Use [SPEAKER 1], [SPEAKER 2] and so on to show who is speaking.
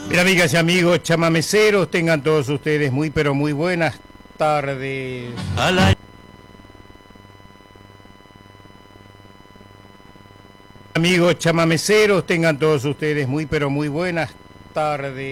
[SPEAKER 1] Bien, amigas y amigos chamameceros, tengan todos ustedes muy pero muy buenas tardes. Amigos chamameceros, tengan todos ustedes muy pero muy buenas tardes.